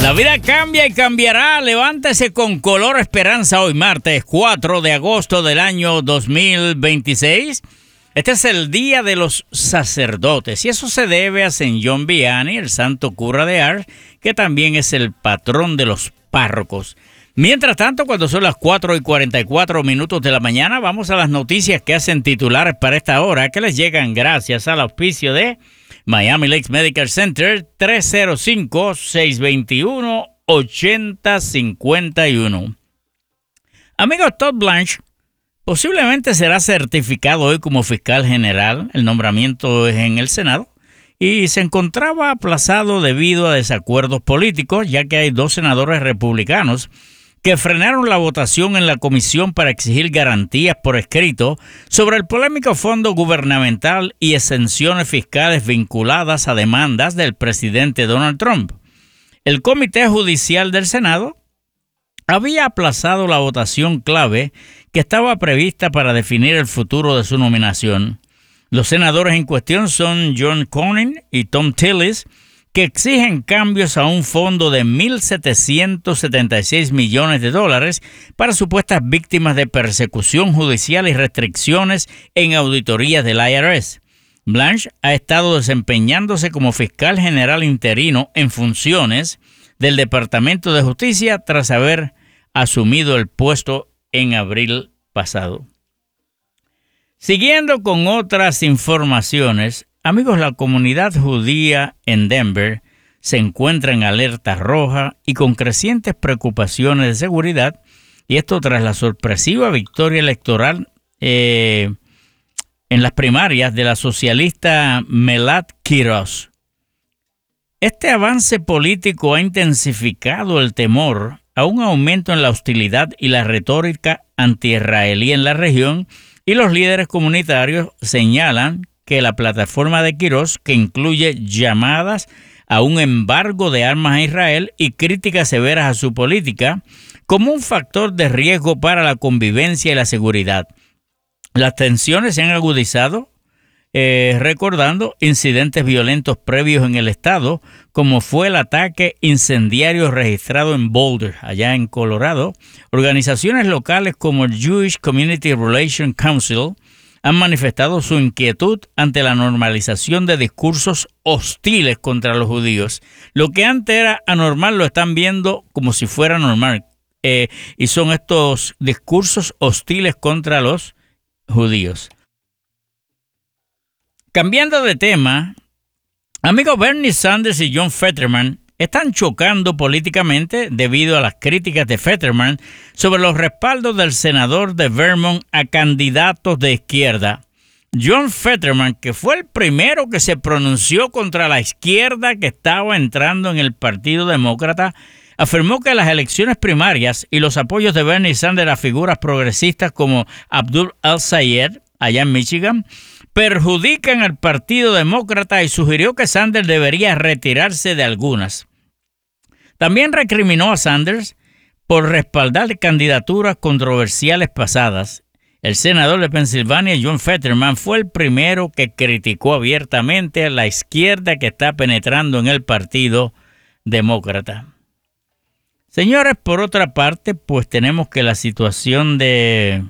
La vida cambia y cambiará. Levántese con color esperanza hoy, martes 4 de agosto del año 2026. Este es el Día de los Sacerdotes y eso se debe a San John Vianney, el santo cura de Ars, que también es el patrón de los párrocos. Mientras tanto, cuando son las 4:44 de la mañana, vamos a las noticias que hacen titulares para esta hora, que les llegan gracias al auspicio de Miami Lakes Medical Center, 305-621-8051. Amigo Todd Blanche, posiblemente será certificado hoy como fiscal general. El nombramiento es en el Senado y se encontraba aplazado debido a desacuerdos políticos, ya que hay dos senadores republicanos que frenaron la votación en la comisión para exigir garantías por escrito sobre el polémico fondo gubernamental y exenciones fiscales vinculadas a demandas del presidente Donald Trump. El Comité Judicial del Senado había aplazado la votación clave que estaba prevista para definir el futuro de su nominación. Los senadores en cuestión son John Cornyn y Tom Tillis, que exigen cambios a un fondo de $1,776 millones para supuestas víctimas de persecución judicial y restricciones en auditorías del IRS. Blanche ha estado desempeñándose como fiscal general interino en funciones del Departamento de Justicia tras haber asumido el puesto en abril pasado. Siguiendo con otras informaciones, amigos, la comunidad judía en Denver se encuentra en alerta roja y con crecientes preocupaciones de seguridad, y esto tras la sorpresiva victoria electoral en las primarias de la socialista Melat Quiroz. Este avance político ha intensificado el temor a un aumento en la hostilidad y la retórica anti-israelí en la región, y los líderes comunitarios señalan que la plataforma de Quiroz, que incluye llamadas a un embargo de armas a Israel y críticas severas a su política, como un factor de riesgo para la convivencia y la seguridad. Las tensiones se han agudizado, recordando incidentes violentos previos en el estado, como fue el ataque incendiario registrado en Boulder, allá en Colorado. Organizaciones locales como el Jewish Community Relations Council han manifestado su inquietud ante la normalización de discursos hostiles contra los judíos. Lo que antes era anormal lo están viendo como si fuera normal, y son estos discursos hostiles contra los judíos. Cambiando de tema, amigos, Bernie Sanders y John Fetterman están chocando políticamente debido a las críticas de Fetterman sobre los respaldos del senador de Vermont a candidatos de izquierda. John Fetterman, que fue el primero que se pronunció contra la izquierda que estaba entrando en el Partido Demócrata, afirmó que las elecciones primarias y los apoyos de Bernie Sanders a figuras progresistas como Abdul al-Sayed, allá en Michigan, perjudican al Partido Demócrata y sugirió que Sanders debería retirarse de algunas. También recriminó a Sanders por respaldar candidaturas controversiales pasadas. El senador de Pensilvania, John Fetterman, fue el primero que criticó abiertamente a la izquierda que está penetrando en el Partido Demócrata. Señores, por otra parte, pues tenemos que la situación de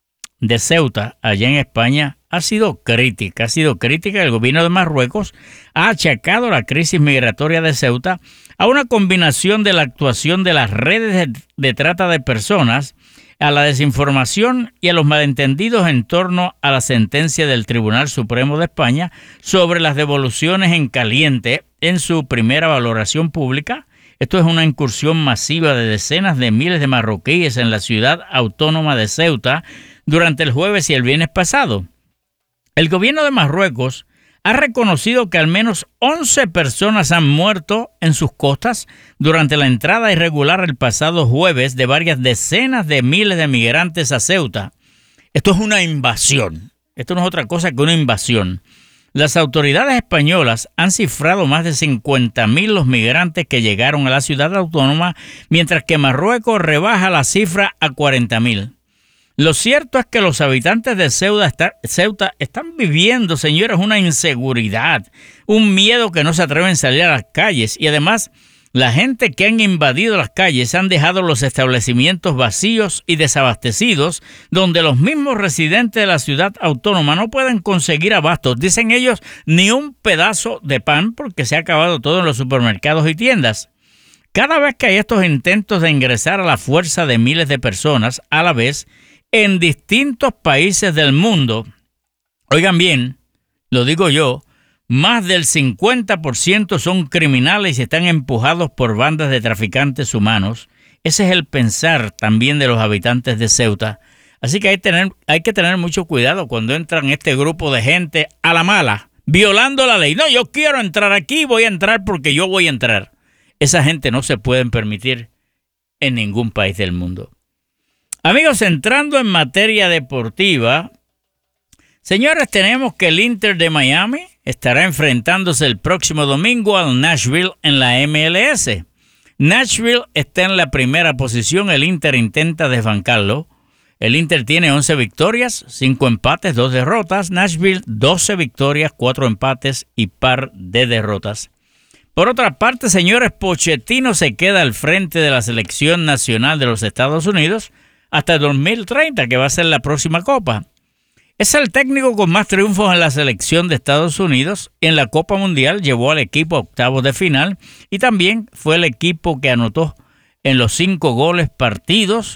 Ceuta, allá en España, ha sido crítica. El gobierno de Marruecos ha achacado la crisis migratoria de Ceuta a una combinación de la actuación de las redes de trata de personas, a la desinformación y a los malentendidos en torno a la sentencia del Tribunal Supremo de España sobre las devoluciones en caliente en su primera valoración pública. Esto es una incursión masiva de decenas de miles de marroquíes en la ciudad autónoma de Ceuta durante el jueves y el viernes pasado. El gobierno de Marruecos ha reconocido que al menos 11 personas han muerto en sus costas durante la entrada irregular el pasado jueves de varias decenas de miles de migrantes a Ceuta. Esto es una invasión. Esto no es otra cosa que una invasión. Las autoridades españolas han cifrado más de 50.000 los migrantes que llegaron a la ciudad autónoma, mientras que Marruecos rebaja la cifra a 40.000. Lo cierto es que los habitantes de Ceuta están viviendo, señores, una inseguridad, un miedo que no se atreven a salir a las calles, y además La gente que han invadido las calles han dejado los establecimientos vacíos y desabastecidos, donde los mismos residentes de la ciudad autónoma no pueden conseguir abastos, dicen ellos, ni un pedazo de pan porque se ha acabado todo en los supermercados y tiendas. Cada vez que hay estos intentos de ingresar a la fuerza de miles de personas a la vez en distintos países del mundo, oigan bien, lo digo yo, más del 50% son criminales y están empujados por bandas de traficantes humanos. Ese es el pensar también de los habitantes de Ceuta. Así que hay que tener mucho cuidado cuando entran este grupo de gente a la mala, violando la ley. No, yo quiero entrar aquí, voy a entrar porque yo voy a entrar. Esa gente no se pueden permitir en ningún país del mundo. Amigos, entrando en materia deportiva, señores, tenemos que el Inter de Miami estará enfrentándose el próximo domingo al Nashville en la MLS. Nashville está en la primera posición, el Inter intenta desbancarlo. El Inter tiene 11 victorias, 5 empates, 2 derrotas. Nashville 12 victorias, 4 empates y par de derrotas. Por otra parte, señores, Pochettino se queda al frente de la selección nacional de los Estados Unidos hasta el 2030, que va a ser la próxima Copa. Es el técnico con más triunfos en la selección de Estados Unidos. En la Copa Mundial llevó al equipo a octavos de final y también fue el equipo que anotó en los 5 goles partidos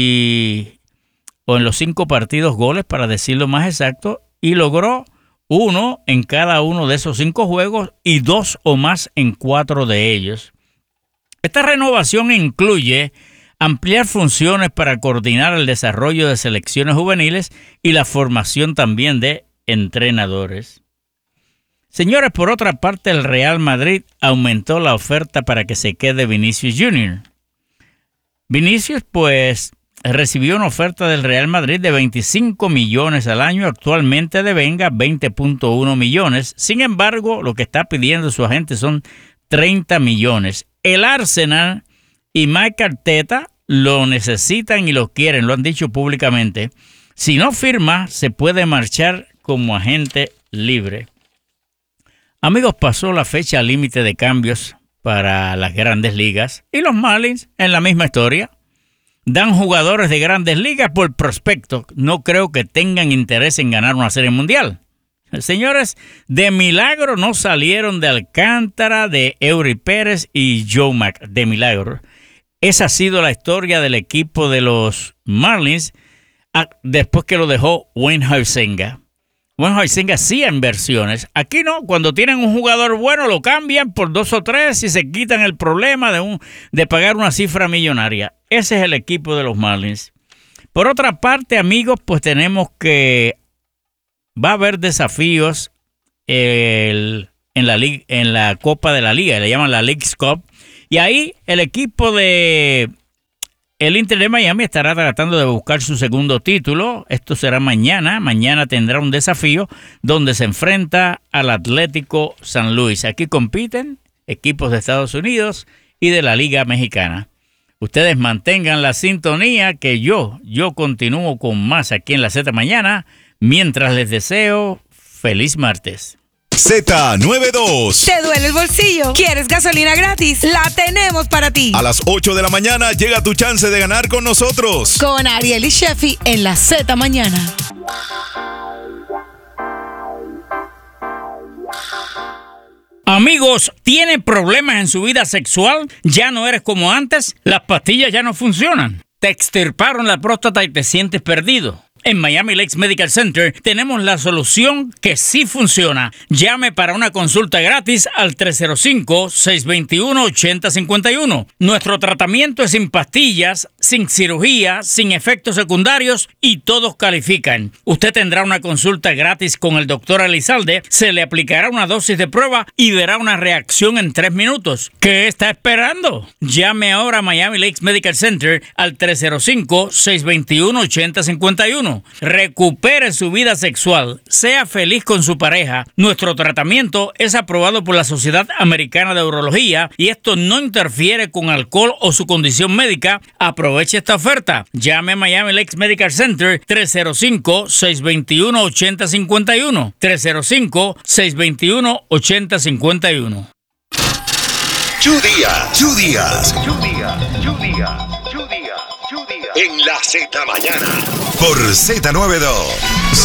o en los 5 partidos goles, para decirlo más exacto, y logró 1 en cada uno de esos 5 juegos y 2 o más en 4 de ellos. Esta renovación incluye ampliar funciones para coordinar el desarrollo de selecciones juveniles y la formación también de entrenadores. Señores, por otra parte, el Real Madrid aumentó la oferta para que se quede Vinicius Jr. Vinicius, pues, recibió una oferta del Real Madrid de 25 millones al año, actualmente devenga 20.1 millones. Sin embargo, lo que está pidiendo su agente son 30 millones. El Arsenal y Mike Arteta lo necesitan y lo quieren, lo han dicho públicamente. Si no firma, se puede marchar como agente libre. Amigos, pasó la fecha límite de cambios para las grandes ligas y los Marlins en la misma historia. Dan jugadores de grandes ligas por prospecto. No creo que tengan interés en ganar una serie mundial. Señores, de milagro no salieron de Alcántara, de Eury Pérez y Joe Mack. De milagro. Esa ha sido la historia del equipo de los Marlins después que lo dejó Wayne Huizenga. Wayne Huizenga hacía inversiones. Aquí no, cuando tienen un jugador bueno lo cambian por 2 o 3 y se quitan el problema de pagar una cifra millonaria. Ese es el equipo de los Marlins. Por otra parte, amigos, pues tenemos que va a haber desafíos en la Copa de la Liga, le llaman la Leagues Cup. Y ahí el equipo de el Inter de Miami estará tratando de buscar su segundo título. Esto será mañana. Mañana tendrá un desafío donde se enfrenta al Atlético San Luis. Aquí compiten equipos de Estados Unidos y de la Liga Mexicana. Ustedes mantengan la sintonía que yo continúo con más aquí en la Z Mañana. Mientras les deseo feliz martes. Z92. ¿Te duele el bolsillo? ¿Quieres gasolina gratis? La tenemos para ti. A las 8 de la mañana llega tu chance de ganar con nosotros. Con Ariel y Sheffy en la Z Mañana. Amigos, ¿tiene problemas en su vida sexual? ¿Ya no eres como antes? ¿Las pastillas ya no funcionan? ¿Te extirparon la próstata y te sientes perdido? En Miami Lakes Medical Center tenemos la solución que sí funciona. Llame para una consulta gratis al 305-621-8051. Nuestro tratamiento es sin pastillas, sin cirugía, sin efectos secundarios y todos califican. Usted tendrá una consulta gratis con el doctor Elizalde, se le aplicará una dosis de prueba y verá una reacción en 3 minutos. ¿Qué está esperando? Llame ahora a Miami Lakes Medical Center al 305-621-8051. Recupere su vida sexual, sea feliz con su pareja. Nuestro tratamiento es aprobado por la Sociedad Americana de Urología y esto no interfiere con alcohol o su condición médica. Aproveche esta oferta. Llame a Miami Lakes Medical Center 305-621-8051. 305-621-8051. Díaz. En la Z Mañana. Por Z92.